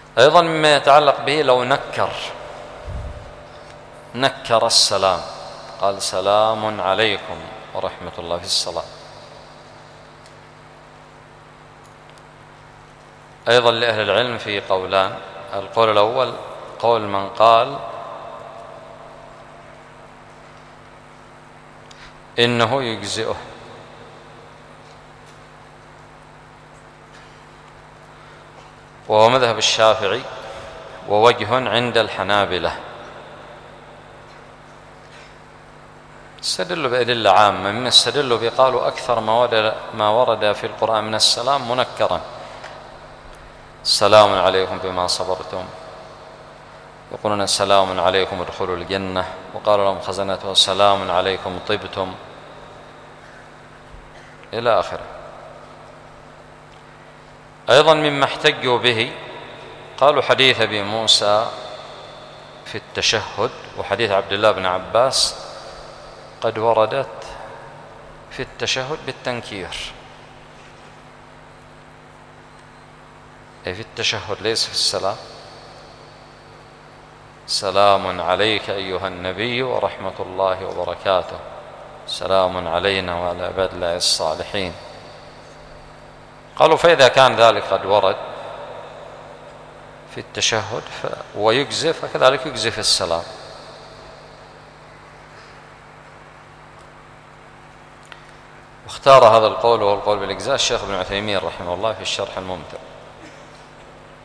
أيضا مما يتعلق به لو نكر السلام، قال سلام عليكم ورحمة الله في الصلاة. أيضا لأهل العلم في قولان. القول الأول قول من قال إنه يجزئه، وهو مذهب الشافعي ووجه عند الحنابلة. استدلوا بأدلة عامة، مما استدلوا به قالوا أكثر ما ورد في القرآن من السلام منكرا: سلام عليكم بما صبرتم، يقولون سلام عليكم ادخلوا الجنة، وقال لهم خزنته سلام عليكم طبتم، إلى آخره. أيضا مما احتجوا به قالوا حديث أبي موسى في التشهد وحديث عبد الله بن عباس قد وردت في التشهد بالتنكير، أي في التشهد ليس في السلام. سلام عليك أيها النبي ورحمة الله وبركاته، سلام علينا وعلى عباد الله الصالحين. قالوا فإذا كان ذلك قد ورد في التشهد ويجزي، فكذلك يجزي في السلام. واختار هذا القول وهو القول بالإجزاء الشيخ ابن عثيمين رحمه الله في الشرح الممتع.